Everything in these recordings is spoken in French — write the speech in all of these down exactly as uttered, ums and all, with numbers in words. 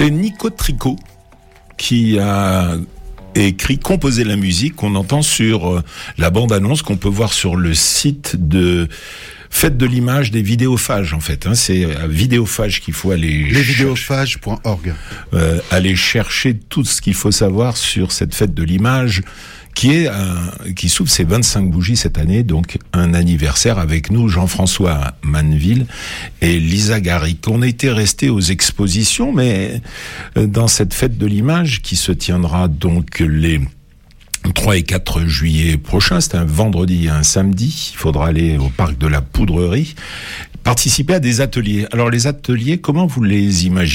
C'est Nico Tricot qui a écrit, composé la musique qu'on entend sur la bande-annonce qu'on peut voir sur le site de Fête de l'image des vidéophages, en fait. Hein. C'est à Vidéophage qu'il faut aller... lesvidéophages point org. Euh, aller chercher tout ce qu'il faut savoir sur cette Fête de l'image qui est un, qui s'ouvre ses vingt-cinq bougies cette année, donc un anniversaire avec nous, Jean-François Manneville et Lisa Garrick. On était restés aux expositions, mais dans cette Fête de l'image qui se tiendra donc les trois et quatre juillet prochains, c'est un vendredi et un samedi, il faudra aller au parc de la Poudrerie, participer à des ateliers. Alors les ateliers, comment vous les imaginez ?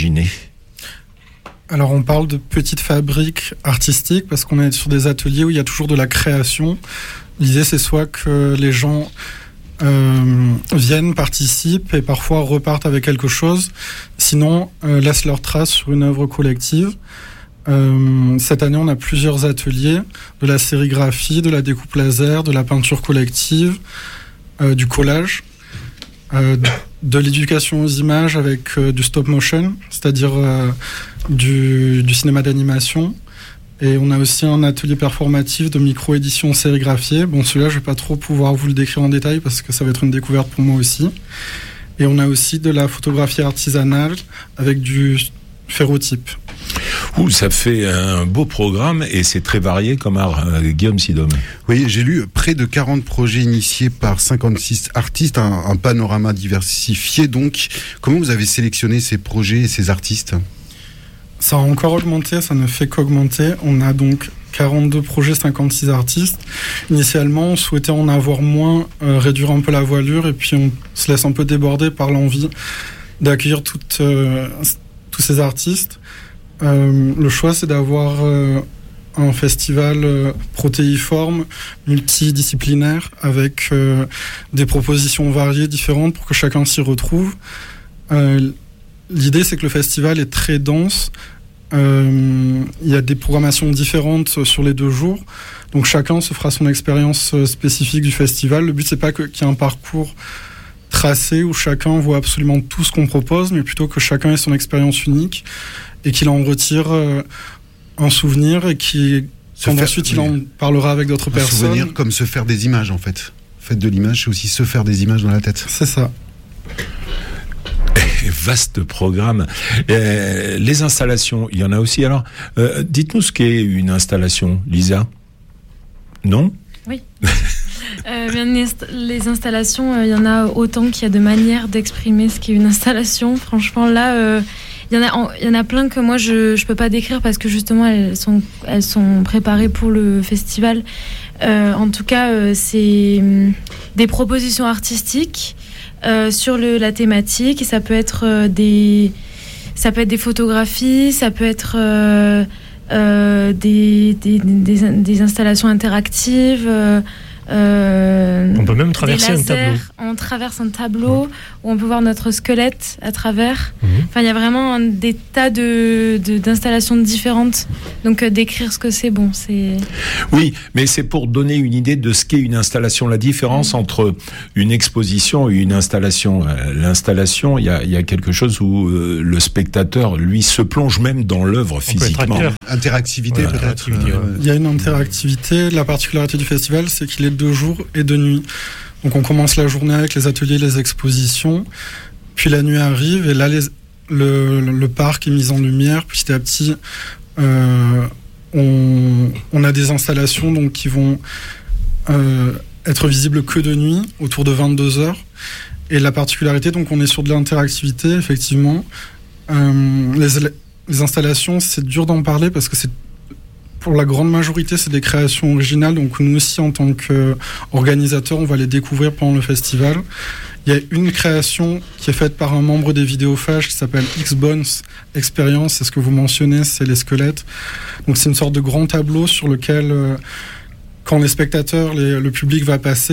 Alors on parle de petites fabriques artistiques parce qu'on est sur des ateliers où il y a toujours de la création. L'idée c'est soit que les gens euh, viennent, participent et parfois repartent avec quelque chose, sinon euh, laissent leur trace sur une œuvre collective. Euh, cette année, on a plusieurs ateliers, de la sérigraphie, de la découpe laser, de la peinture collective, euh, du collage, euh, de l'éducation aux images avec euh, du stop motion, c'est-à-dire euh, du, du cinéma d'animation. Et on a aussi un atelier performatif de micro-édition sérigraphiée. Bon, celui-là, je vais pas trop pouvoir vous le décrire en détail parce que ça va être une découverte pour moi aussi. Et on a aussi de la photographie artisanale avec du ferrotype. Ouh, ça fait un beau programme et c'est très varié comme art, euh, Guillaume Sidom. Oui, j'ai lu près de quarante projets initiés par cinquante-six artistes, un, un panorama diversifié donc. Comment vous avez sélectionné ces projets et ces artistes ? Ça a encore augmenté, ça ne fait qu'augmenter. On a donc quarante-deux projets, cinquante-six artistes. Initialement, on souhaitait en avoir moins, euh, réduire un peu la voilure et puis on se laisse un peu déborder par l'envie d'accueillir toutes, euh, tous ces artistes. Euh, le choix, c'est d'avoir euh, un festival euh, protéiforme, multidisciplinaire, avec euh, des propositions variées, différentes, pour que chacun s'y retrouve. Euh, l'idée, c'est que le festival est très dense. Euh, il y a des programmations différentes sur les deux jours. Donc chacun se fera son expérience spécifique du festival. Le but, c'est pas que, qu'il y ait un parcours tracé où chacun voit absolument tout ce qu'on propose, mais plutôt que chacun ait son expérience unique et qu'il en retire euh, un souvenir et qu'il, ensuite il en parlera avec d'autres un personnes. Souvenir comme se faire des images en fait. Fête de l'image, c'est aussi se faire des images dans la tête. C'est ça. Vaste programme. Euh, les installations, il y en a aussi. Alors, euh, dites-nous ce qu'est une installation, Lisa. Non ? Oui. euh, bien, les installations, il euh, y en a autant qu'il y a de manières d'exprimer ce qu'est une installation. Franchement, là, euh, il y en a, il y en a plein que moi je je peux pas décrire parce que justement elles sont elles sont préparées pour le festival. Euh, en tout cas, euh, c'est des propositions artistiques euh, sur le la thématique. Et ça peut être euh, des ça peut être des photographies, ça peut être euh, euh, des, des des des installations interactives. Euh, Euh, on peut même traverser lasers, un tableau. On traverse un tableau mmh. où on peut voir notre squelette à travers. Mmh. Enfin, il y a vraiment un, des tas de, de, d'installations différentes. Donc, euh, décrire ce que c'est, bon, c'est... Oui, mais c'est pour donner une idée de ce qu'est une installation. La différence mmh. entre une exposition et une installation. Euh, l'installation, il y a, y a quelque chose où euh, le spectateur, lui, se plonge même dans l'œuvre physiquement. Interactivité, voilà. peut-être. Il y a une interactivité. La particularité du festival, c'est qu'il est de jour et de nuit. Donc on commence la journée avec les ateliers, les expositions, puis la nuit arrive et là les, le, le parc est mis en lumière. Petit à petit, euh, on, on a des installations donc, qui vont euh, être visibles que de nuit, autour de vingt-deux heures. Et la particularité, donc on est sur de l'interactivité, effectivement. Euh, les, les installations, c'est dur d'en parler parce que c'est pour la grande majorité, c'est des créations originales. Donc nous aussi, en tant qu'organisateurs, on va les découvrir pendant le festival. Il y a une création qui est faite par un membre des vidéophages qui s'appelle X-Bones Experience. C'est ce que vous mentionnez, c'est les squelettes. Donc c'est une sorte de grand tableau sur lequel, euh, quand les spectateurs, les, le public va passer,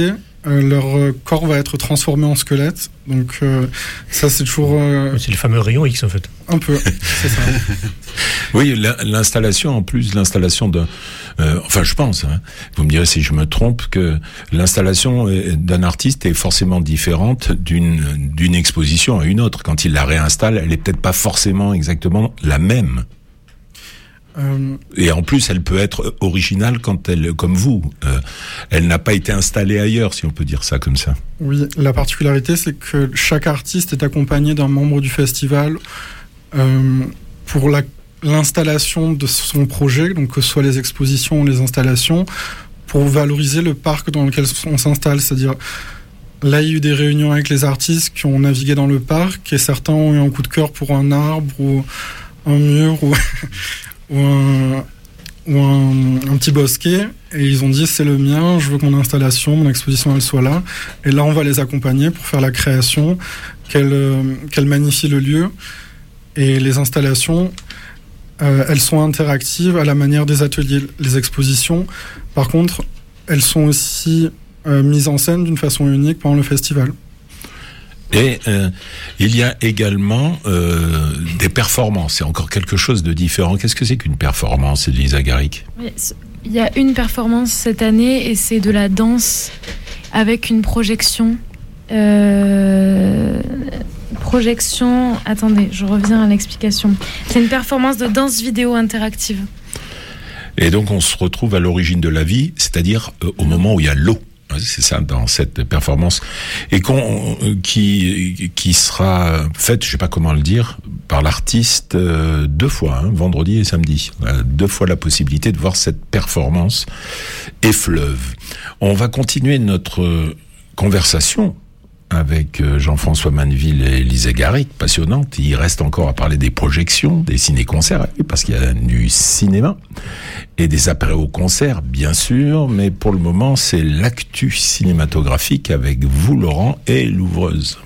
euh, leur corps va être transformé en squelette. Donc euh, ça, c'est toujours... Euh, c'est le fameux rayon X, en fait. Un peu, c'est ça. Oui, l'installation, en plus, l'installation d'un... Euh, enfin, je pense, hein, vous me direz si je me trompe, que l'installation d'un artiste est forcément différente d'une d'une exposition à une autre. Quand il la réinstalle, elle est peut-être pas forcément exactement la même. Euh... Et en plus, elle peut être originale quand elle, comme vous, euh, elle n'a pas été installée ailleurs, si on peut dire ça comme ça. Oui, la particularité, c'est que chaque artiste est accompagné d'un membre du festival euh, pour la, l'installation de son projet, donc que ce soit les expositions ou les installations, pour valoriser le parc dans lequel on s'installe. C'est-à-dire, là, il y a eu des réunions avec les artistes qui ont navigué dans le parc, et certains ont eu un coup de cœur pour un arbre ou un mur ou... ou un, ou un, un petit bosquet, et ils ont dit c'est le mien, je veux que mon installation, mon exposition elle soit là, et là on va les accompagner pour faire la création, qu'elle, euh, qu'elle magnifie le lieu, et les installations euh, elles sont interactives à la manière des ateliers. Les expositions par contre elles sont aussi euh, mises en scène d'une façon unique pendant le festival. Et euh, il y a également euh, des performances. C'est encore quelque chose de différent. Qu'est-ce que c'est qu'une performance, Elisa Garrick ? Oui, il y a une performance cette année et c'est de la danse avec une projection. Euh, projection. Attendez, je reviens à l'explication. C'est une performance de danse vidéo interactive. Et donc on se retrouve à l'origine de la vie, c'est-à-dire euh, au moment où il y a l'eau. C'est ça dans cette performance et qu'on, qui qui sera faite, je sais pas comment le dire, par l'artiste euh, deux fois, hein, vendredi et samedi, euh, deux fois la possibilité de voir cette performance Effleuve. On va continuer notre conversation avec Jean-François Manneville et Elisa Garrick, passionnante. Il reste encore à parler des projections, des ciné-concerts, parce qu'il y a du cinéma et des apéros-concerts, bien sûr, mais pour le moment, c'est l'actu cinématographique avec vous, Laurent, et l'ouvreuse.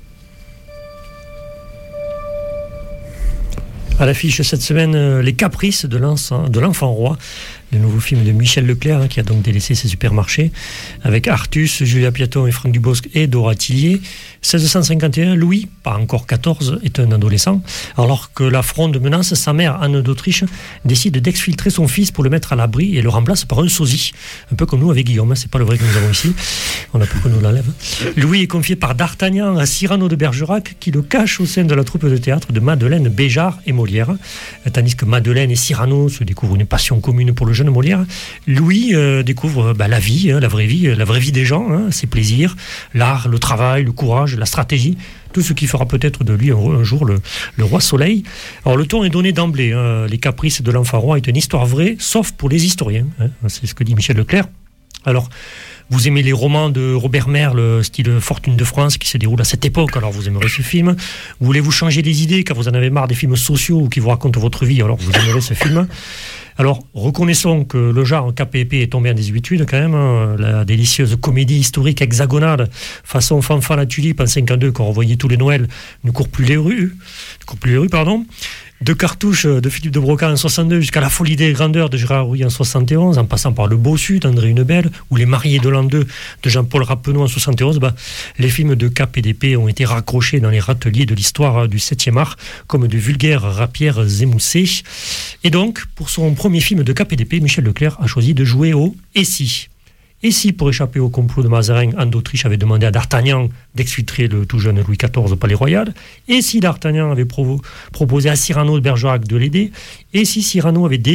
À l'affiche cette semaine, Les Caprices de l'enfant, de l'enfant roi, le nouveau film de Michel Leclerc, hein, qui a donc délaissé ses supermarchés, avec Artus, Julia Piaton et Franck Dubosc et Dora Tillier. seize cent cinquante et un, Louis, pas encore quatorze, est un adolescent. Alors que la fronde menace, sa mère, Anne d'Autriche, décide d'exfiltrer son fils pour le mettre à l'abri et le remplace par un sosie. Un peu comme nous avec Guillaume, hein, c'est pas le vrai que nous avons ici. On a peur qu'on nous l'enlève. Louis est confié par D'Artagnan à Cyrano de Bergerac, qui le cache au sein de la troupe de théâtre de Madeleine Béjart et Molière. Tandis que Madeleine et Cyrano se découvrent une passion commune pour le jeune Molière, Louis euh, découvre bah, la vie, hein, la vraie vie, la vraie vie des gens, hein, ses plaisirs, l'art, le travail, le courage, la stratégie, tout ce qui fera peut-être de lui un, un jour le, le roi soleil. Alors le ton est donné d'emblée, hein. Les Caprices de l'enfant roi est une histoire vraie, sauf pour les historiens, hein. C'est ce que dit Michel Leclerc. Alors, vous aimez les romans de Robert Merle, style Fortune de France, qui se déroule à cette époque, alors vous aimerez ce film. Voulez-vous changer les idées, car vous en avez marre des films sociaux ou qui vous racontent votre vie, alors vous aimerez ce film. Alors, reconnaissons que le genre Cap et épée est tombé en désuétude quand même, hein. La délicieuse comédie historique hexagonale, façon Fanfan la Tulipe en cinquante-deux, qu'on revoyait tous les Noëls, ne court plus les rues, ne court plus les rues, pardon. De Cartouche de Philippe de Broca en soixante-deux jusqu'à La Folie des grandeurs de Gérard Rouy en soixante et onze, en passant par Le Bossu d'André Hunebelle ou Les Mariés de l'an deux de Jean-Paul Rappeneau en soixante et onze, bah, les films de Cap et d'épée ont été raccrochés dans les râteliers de l'histoire du septième art comme de vulgaires rapières émoussées. Et donc, pour son premier film de Cap et d'épée, Michel Leclerc a choisi de jouer au « Et si ». Et si, pour échapper au complot de Mazarin, Anne d'Autriche avait demandé à D'Artagnan d'exfiltrer le tout jeune Louis quatorze au Palais Royal? Et si D'Artagnan avait provo- proposé à Cyrano de Bergerac de l'aider? Et si Cyrano avait décidé